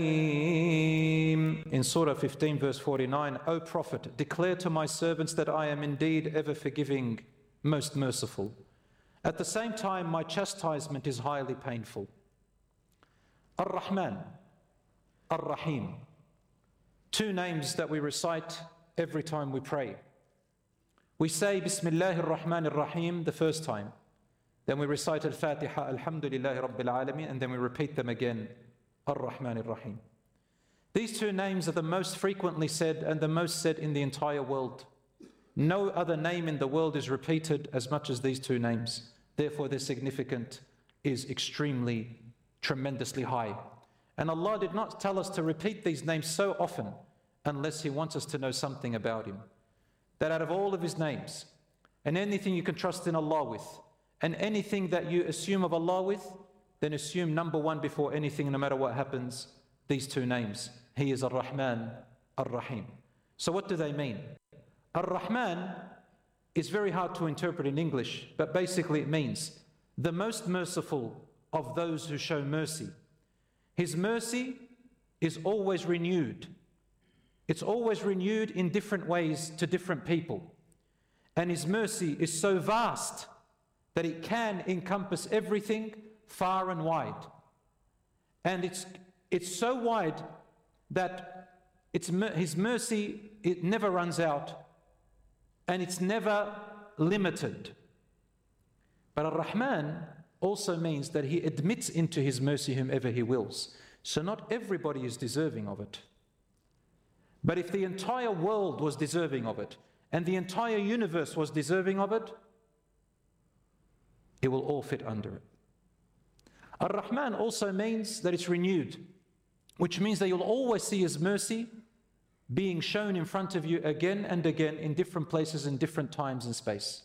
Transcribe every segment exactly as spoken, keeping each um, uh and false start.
In Surah fifteen verse forty-nine, O Prophet, declare to my servants that I am indeed ever forgiving, most merciful. At the same time, my chastisement is highly painful. Ar-Rahman, Ar-Rahim, two names that we recite every time we pray. We say Bismillahir Rahmanir Rahim the first time, then we recite Al-Fatiha, Alhamdulillahi Rabbil Alameen, and then we repeat them again, Ar-Rahmanir Rahim. These two names are the most frequently said and the most said in the entire world. No other name in the world is repeated as much as these two names. Therefore, their significance is extremely, tremendously high. And Allah did not tell us to repeat these names so often unless He wants us to know something about Him. That out of all of His names, and anything you can trust in Allah with, and anything that you assume of Allah with, then assume number one before anything, no matter what happens, these two names. He is Ar-Rahman, Ar-Rahim. So what do they mean? Ar-Rahman is very hard to interpret in English, but basically it means the most merciful of those who show mercy. His mercy is always renewed. It's always renewed in different ways to different people. And His mercy is so vast that it can encompass everything far and wide. And it's, it's so wide that it's, His mercy, it never runs out. And it's never limited. But Ar-Rahman also means that He admits into His mercy whomever He wills. So not everybody is deserving of it. But if the entire world was deserving of it, and the entire universe was deserving of it, it will all fit under it. Ar-Rahman also means that it's renewed, which means that you'll always see His mercy being shown in front of you again and again in different places in different times and space.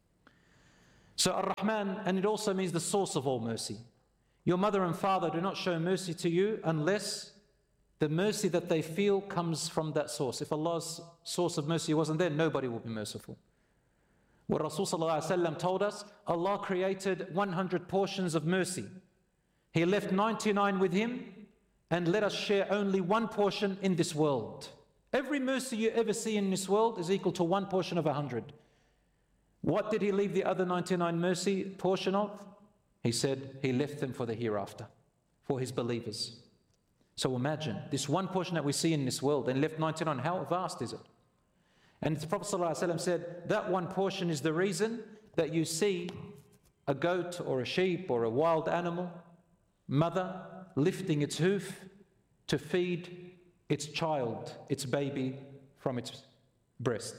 So Ar-Rahman, and it also means the source of all mercy. Your mother and father do not show mercy to you unless the mercy that they feel comes from that source. If Allah's source of mercy wasn't there, nobody would be merciful. What Rasul Sallallahu Alaihi Wasallam told us, Allah created one hundred portions of mercy. He left ninety-nine with Him and let us share only one portion in this world. Every mercy you ever see in this world is equal to one portion of a hundred. What did He leave the other ninety-nine mercy portion of? He said He left them for the hereafter, for His believers. So imagine, this one portion that we see in this world and left ninety-nine, how vast is it? And the Prophet ﷺ said, that one portion is the reason that you see a goat or a sheep or a wild animal, mother lifting its hoof to feed its child, its baby, from its breast.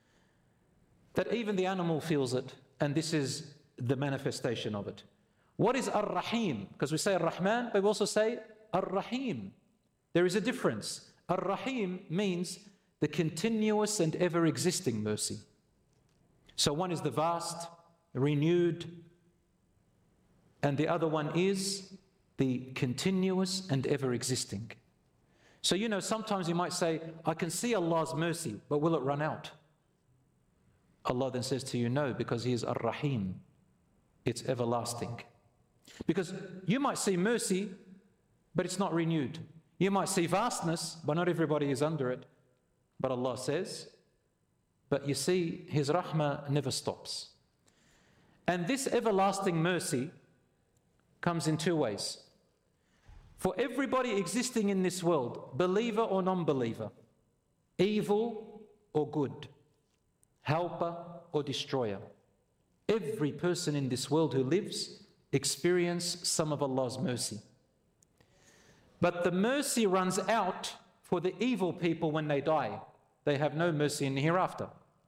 That even the animal feels it, and this is the manifestation of it. What is Ar-Rahim? Because we say Ar-Rahman, but we also say Ar-Rahim. There is a difference. Ar-Rahim means the continuous and ever-existing mercy. So one is the vast, renewed, and the other one is the continuous and ever-existing. So you know, sometimes you might say, I can see Allah's mercy, but will it run out? Allah then says to you, no, because He is Ar-Rahim. It's everlasting. Because you might see mercy, but it's not renewed. You might see vastness, but not everybody is under it. But Allah says, but you see, His rahmah never stops. And this everlasting mercy comes in two ways. For everybody existing in this world, believer or non-believer, evil or good, helper or destroyer, every person in this world who lives experiences some of Allah's mercy. But the mercy runs out for the evil people when they die. They have no mercy in the hereafter.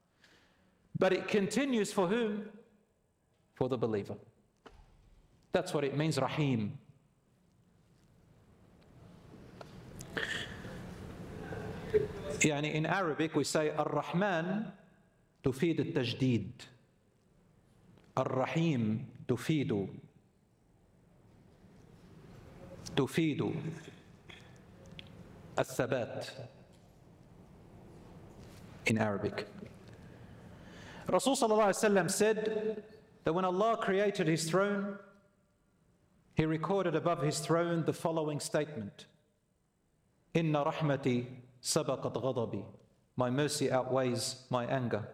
But it continues for whom? For the believer. That's what it means, Rahim. يعني in Arabic we say Ar-Rahman تفيد التجديد. Ar-Rahim تفيد تفيد الثبات in Arabic. Rasul Sallallahu Alaihi Wasallam said that when Allah created His throne, He recorded above His throne the following statement: Inna rahmati sabaqat ghadabi. My mercy outweighs my anger.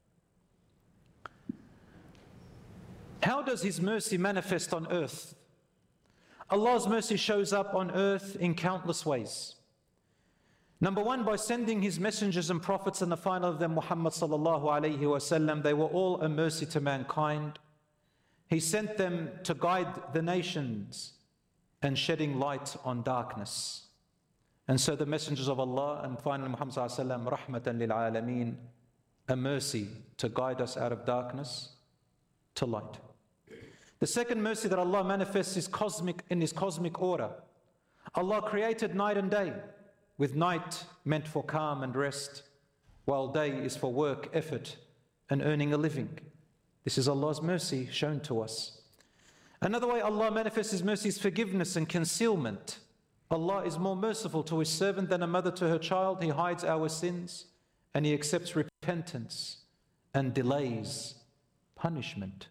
How does His mercy manifest on earth? Allah's mercy shows up on earth in countless ways. Number one, by sending His messengers and prophets, and the final of them, Muhammad sallallahu alayhi wa sallam. They were all a mercy to mankind. He sent them to guide the nations and shedding light on darkness. And so the messengers of Allah and finally Muhammad sallallahu alayhi wa sallam, rahmatan lil alameen, a mercy to guide us out of darkness to light. The second mercy that Allah manifests is cosmic, in His cosmic order. Allah created night and day, with night meant for calm and rest, while day is for work, effort, and earning a living. This is Allah's mercy shown to us. Another way Allah manifests His mercy is forgiveness and concealment. Allah is more merciful to His servant than a mother to her child. He hides our sins, and He accepts repentance and delays punishment.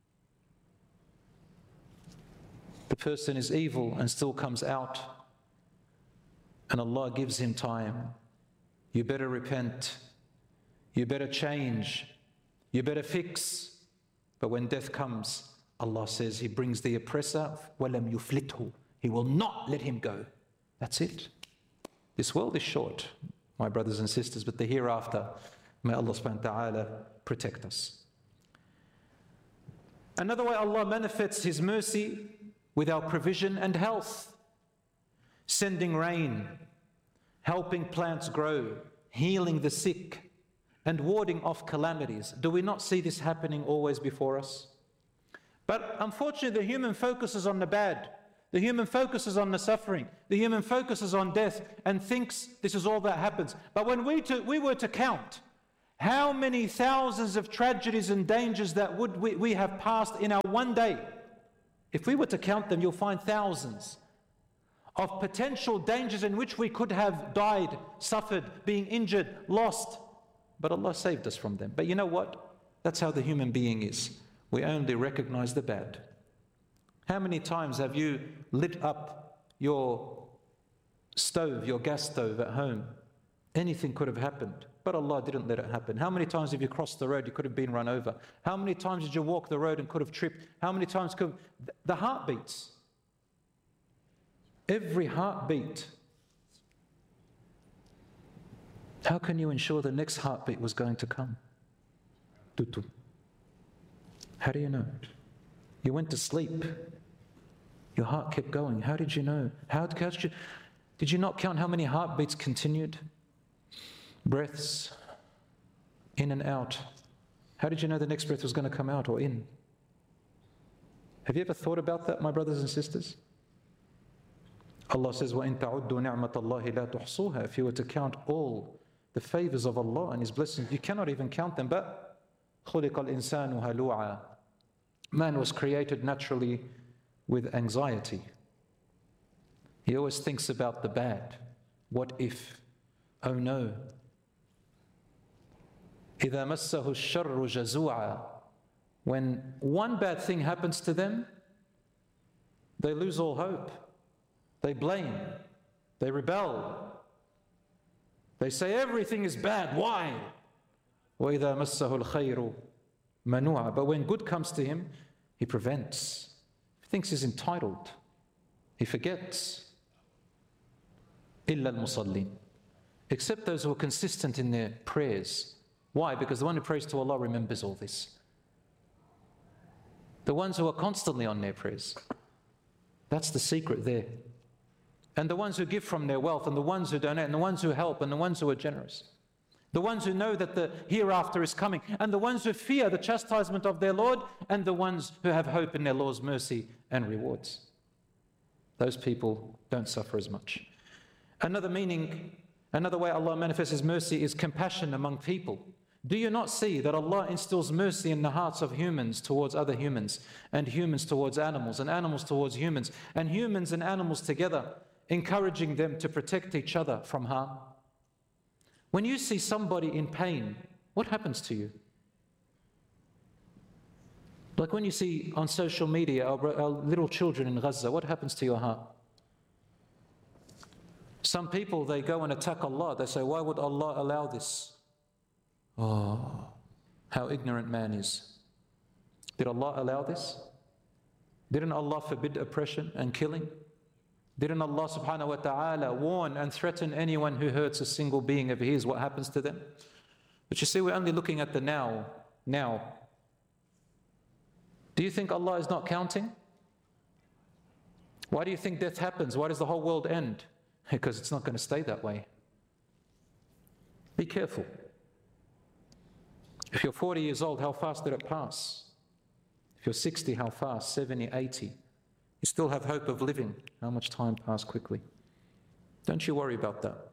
The person is evil and still comes out, and Allah gives him time. You better repent. You better change. You better fix. But when death comes, Allah says He brings the oppressor, وَلَمْ يُفْلِتْهُ. He will not let him go. That's it. This world is short, my brothers and sisters, but the hereafter, may Allah subhanahu wa ta'ala protect us. Another way Allah manifests His mercy with our provision and health, sending rain, helping plants grow, healing the sick, and warding off calamities. Do we not see this happening always before us? But unfortunately, the human focuses on the bad. The human focuses on the suffering. The human focuses on death and thinks this is all that happens. But when we, to, we were to count how many thousands of tragedies and dangers that would we, we have passed in our one day, if we were to count them, you'll find thousands of potential dangers in which we could have died, suffered, being injured, lost. But Allah saved us from them. But you know what? That's how the human being is. We only recognize the bad. How many times have you lit up your stove, your gas stove at home? Anything could have happened, but Allah didn't let it happen. How many times have you crossed the road, you could have been run over? How many times did you walk the road and could have tripped? How many times could... The heartbeats. Every heartbeat. How can you ensure the next heartbeat was going to come? Tutu. How do you know? You went to sleep. Your heart kept going. How did you know? How did you, did you not count how many heartbeats continued? Breaths, in and out. How did you know the next breath was going to come out or in? Have you ever thought about that, my brothers and sisters? Allah says, وَإِن تَعُدُّوا نِعْمَةَ اللَّهِ لَا تُحْصُوهَا. If you were to count all the favors of Allah and His blessings, you cannot even count them. But خُلِقَ الْإِنسَانُ هَلُوعًا. Man was created naturally with anxiety. He always thinks about the bad. What if? Oh no. إِذَا مَسَّهُ الشَّرُّ جَزُوعًا. When one bad thing happens to them, they lose all hope. They blame. They rebel. They say everything is bad. Why? وَإِذَا مَسَّهُ الْخَيْرُ مَنُوعًا. But when good comes to him, he prevents. He thinks he's entitled. He forgets. إِلَّا الْمُصَلِّينَ. Except those who are consistent in their prayers. Why? Because the one who prays to Allah remembers all this. The ones who are constantly on their prayers. That's the secret there. And the ones who give from their wealth, and the ones who donate, and the ones who help, and the ones who are generous. The ones who know that the hereafter is coming, and the ones who fear the chastisement of their Lord, and the ones who have hope in their Lord's mercy and rewards. Those people don't suffer as much. Another meaning, another way Allah manifests His mercy is compassion among people. Do you not see that Allah instills mercy in the hearts of humans towards other humans, and humans towards animals, and animals towards humans, and humans and animals together, encouraging them to protect each other from harm? When you see somebody in pain, what happens to you? Like when you see on social media our, our little children in Gaza, what happens to your heart? Some people, they go and attack Allah. They say, why would Allah allow this? Oh, how ignorant man is. Did Allah allow this? Didn't Allah forbid oppression and killing? Didn't Allah subhanahu wa ta'ala warn and threaten anyone who hurts a single being of His, what happens to them? But you see, we're only looking at the now. Now. Do you think Allah is not counting? Why do you think death happens? Why does the whole world end? Because it's not going to stay that way. Be careful. If you're forty years old, how fast did it pass? If you're sixty, how fast? seventy, eighty. You still have hope of living. How much time passed quickly? Don't you worry about that.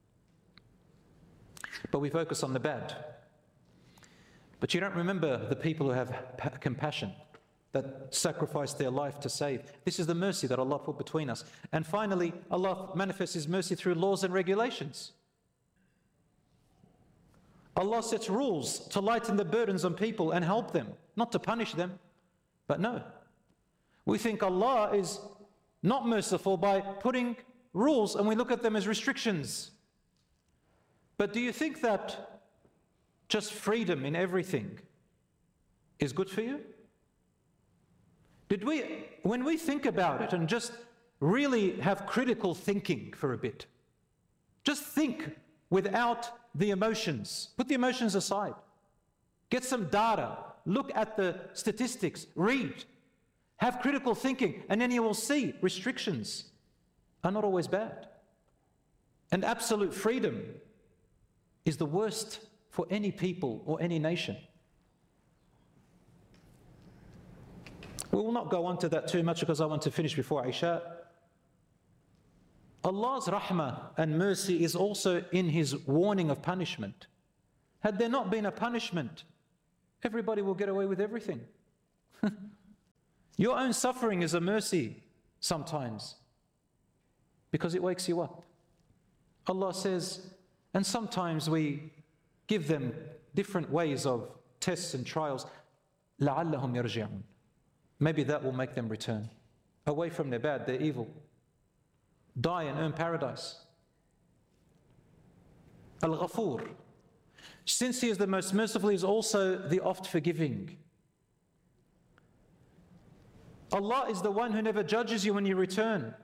But we focus on the bad. But you don't remember the people who have compassion, that sacrificed their life to save. This is the mercy that Allah put between us. And finally, Allah manifests His mercy through laws and regulations. Allah sets rules to lighten the burdens on people and help them, not to punish them. But no. We think Allah is not merciful by putting rules, and we look at them as restrictions. But do you think that just freedom in everything is good for you? Did we, when we think about it and just really have critical thinking for a bit, just think without the emotions, put the emotions aside, get some data, look at the statistics, read, have critical thinking, and then you will see restrictions are not always bad. And absolute freedom is the worst for any people or any nation. We will not go on to that too much because I want to finish before Isha. Allah's rahmah and mercy is also in His warning of punishment. Had there not been a punishment, everybody will get away with everything. Your own suffering is a mercy sometimes because it wakes you up. Allah says, and sometimes we give them different ways of tests and trials. لَعَلَّهُمْ يَرْجِعُونَ. Maybe that will make them return away from their bad, their evil. Die and earn paradise. Al-Ghafoor. Since He is the most merciful, He is also the oft forgiving. Allah is the one who never judges you when you return.